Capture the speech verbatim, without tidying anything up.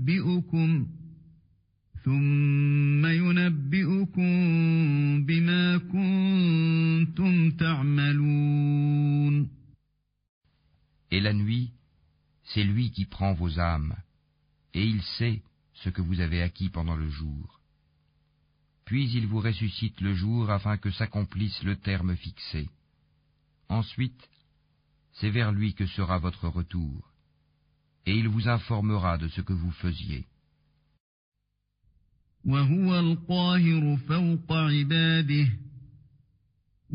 ينبئكم ثم ينبئكم بما كنتم تعملون. Et la nuit, c'est lui qui prend vos âmes, et il sait ce que vous avez acquis pendant le jour. Puis il vous ressuscite le jour afin que s'accomplisse le terme fixé. Ensuite, c'est vers lui que sera votre retour, et il vous informera de ce que vous faisiez. وهو القاهر فوق عباده